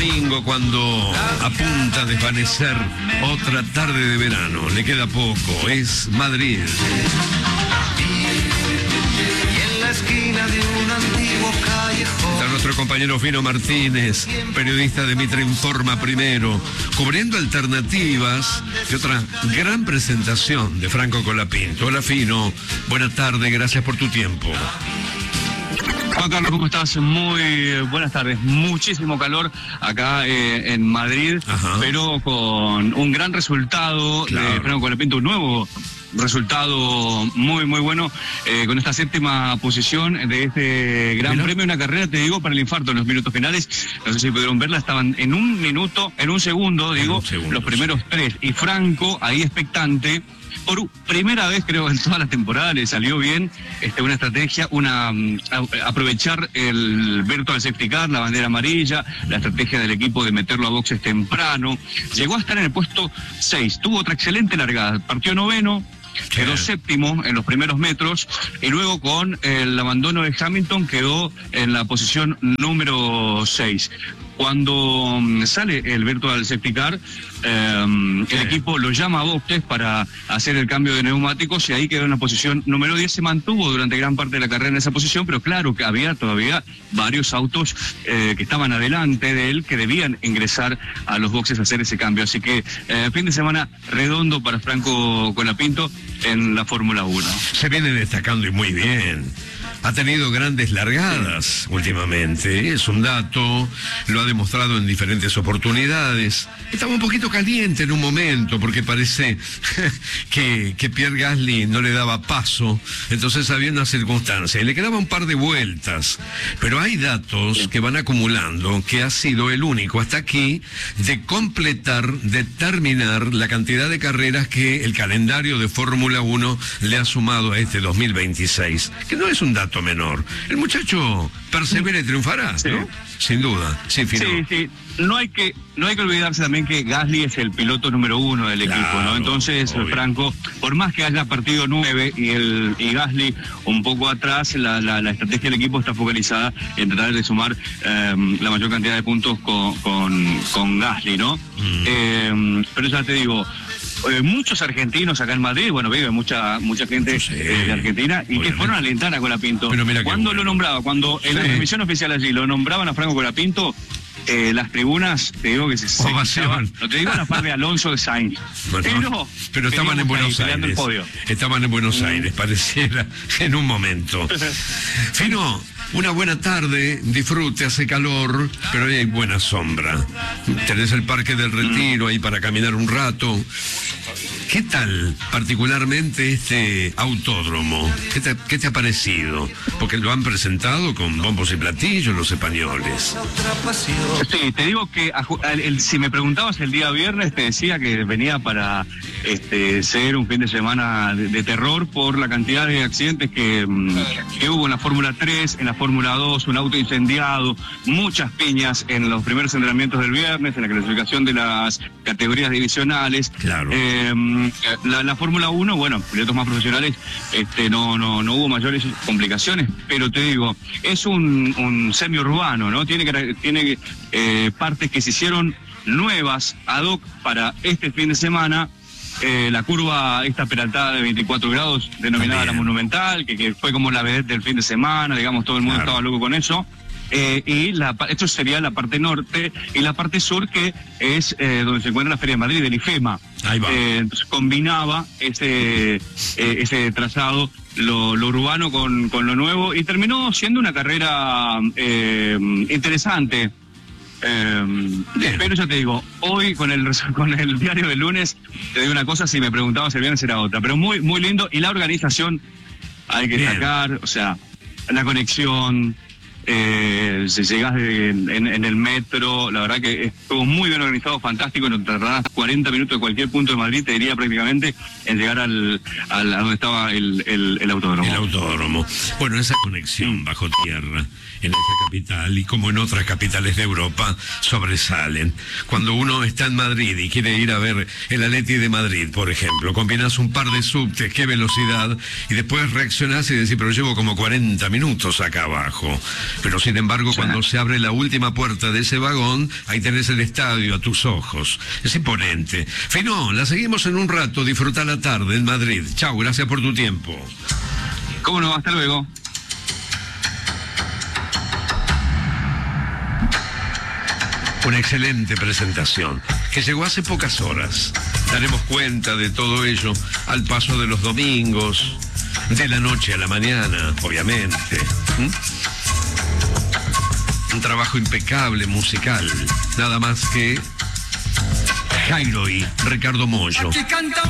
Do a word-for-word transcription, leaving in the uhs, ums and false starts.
domingo, cuando apunta a desvanecer otra tarde de verano. Le queda poco, es Madrid. Y en la esquina de un antiguo callejón Está nuestro compañero Fino Martínez, periodista de Mitre Informa Primero, cubriendo alternativas de otra gran presentación de Franco Colapinto. Hola Fino, buenas tardes, gracias por tu tiempo. Juan Carlos, ¿cómo estás? Muy buenas tardes. Muchísimo calor acá eh, en Madrid, Ajá. pero con un gran resultado Claro. de Franco Colapinto, un nuevo resultado muy, muy bueno, eh, con esta séptima posición de este gran Mira. premio. Una carrera, te digo, para el infarto en los minutos finales. No sé si pudieron verla, estaban en un minuto, en un segundo, digo, un segundo, los primeros sí. tres. Y Franco, ahí expectante. Por primera vez, creo, en toda la temporada le salió bien este, una estrategia, una um, a, aprovechar el virtual safety car, la bandera amarilla, la estrategia del equipo de meterlo a boxes temprano. Llegó a estar en el puesto seis, tuvo otra excelente largada, partió noveno, quedó séptimo en los primeros metros y luego con el abandono de Hamilton quedó en la posición número seis. Cuando um, sale el virtual safety car, eh, el equipo lo llama a boxes para hacer el cambio de neumáticos y ahí quedó en la posición número diez. Se mantuvo durante gran parte de la carrera en esa posición, pero claro que había todavía varios autos eh, que estaban adelante de él que debían ingresar a los boxes a hacer ese cambio. Así que eh, fin de semana redondo para Franco Colapinto en la Fórmula uno. Se viene destacando y muy bien. Ha tenido grandes largadas últimamente, es un dato, lo ha demostrado en diferentes oportunidades. Estaba un poquito caliente en un momento porque parece que, que Pierre Gasly no le daba paso, entonces había una circunstancia y le quedaba un par de vueltas. Pero hay datos que van acumulando que ha sido el único hasta aquí de completar, de terminar la cantidad de carreras que el calendario de Fórmula uno le ha sumado a este dos mil veintiséis, que no es un dato menor. El muchacho persevera y triunfará, Sí. ¿no? Sin duda. Sí, Fino. Sí, sí. No hay que no hay que olvidarse también que Gasly es el piloto número uno del Claro, equipo, ¿no? Entonces, obvio. Franco, por más que haya partido nueve y el y Gasly un poco atrás, la, la, la estrategia del equipo está focalizada en tratar de sumar eh, la mayor cantidad de puntos con, con, con Gasly, ¿no? Mm. Eh, pero ya te digo, eh, muchos argentinos acá en Madrid, bueno, vive mucha mucha gente Sí, eh, de Argentina y que obviamente. fueron a alentar a Colapinto. Pero mira qué Cuando bueno. lo nombraba, cuando en la Sí. transmisión oficial allí lo nombraban a Franco Colapinto, eh, las tribunas, te digo que se, se Ovación. escuchaban, no te digo la par de Alonso de Sainz, Bueno, pero, pero estaban en veníamos Buenos ahí peleando el Aires. podio. Estaban en Buenos Aires, pareciera, en un momento. Fino, una buena tarde, disfrute, hace calor, pero hay buena sombra. Tenés el Parque del Retiro ahí para caminar un rato. ¿Qué tal particularmente este autódromo? ¿Qué te, qué te ha parecido? Porque lo han presentado con bombos y platillos los españoles. otra pasión. Sí, te digo que a ju- al- el- si me preguntabas el día viernes, te decía que venía para este, ser un fin de semana de, de terror por la cantidad de accidentes que, mm, que hubo en la Fórmula tres, en la Fórmula dos, un auto incendiado, muchas piñas en los primeros entrenamientos del viernes, en la clasificación de las categorías divisionales. Claro. Eh, la la Fórmula uno, bueno, pilotos más profesionales, este, no, no, no hubo mayores complicaciones, pero te digo, es un, un semiurbano, ¿no? Tiene, que- tiene eh, partes que se hicieron nuevas ad hoc para este fin de semana. Eh, la curva, esta peraltada de veinticuatro grados, denominada También. la Monumental, que, que fue como la vedette del fin de semana, digamos, todo el mundo Claro. estaba loco con eso. Eh, y la, pa- esto sería la parte norte y la parte sur, que es eh, donde se encuentra la Feria de Madrid, del IFEMA. Ahí va. Eh, entonces combinaba ese, eh, ese trazado, lo, lo urbano con, con lo nuevo, y terminó siendo una carrera eh, interesante. Eh, Bien. pero ya te digo, hoy con el resu- con el diario del lunes, te digo una cosa, si me preguntabas el viernes era otra, pero muy, muy lindo, y la organización hay que Bien. destacar, o sea, la conexión. Eh, si llegás de- en, en el metro, la verdad que estuvo muy bien organizado, fantástico. No tardás cuarenta minutos de cualquier punto de Madrid, te diría prácticamente, en llegar al, al a donde estaba el, el, el autódromo. El autódromo. Bueno, esa conexión bajo tierra en esta capital y como en otras capitales de Europa sobresalen. Cuando uno está en Madrid y quiere ir a ver el Atleti de Madrid, por ejemplo, combinas un par de subtes, qué velocidad, y después reaccionás y decís, pero llevo como cuarenta minutos acá abajo. Pero sin embargo, Sí. cuando se abre la última puerta de ese vagón, ahí tenés el estadio a tus ojos. Es imponente. Fino, la seguimos en un rato. Disfruta la tarde en Madrid. Chau, gracias por tu tiempo. ¿Cómo no? Hasta luego. Una excelente presentación, que llegó hace pocas horas. Daremos cuenta de todo ello al paso de los domingos, de la noche a la mañana, obviamente. ¿Mm? Un trabajo impecable musical, nada más que Jairo y Ricardo Mollo.